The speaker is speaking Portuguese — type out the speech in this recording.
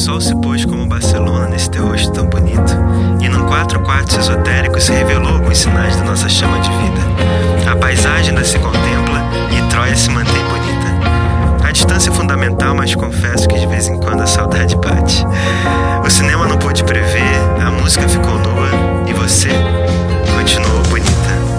sol se pôs como Barcelona nesse teu rosto tão bonito, e num 4 esotérico se revelou alguns sinais da nossa chama de vida. A paisagem ainda se contempla e Troia se mantém bonita. A distância é fundamental, mas confesso que de vez em quando a saudade bate. O cinema não pôde prever, a música ficou nua e você continuou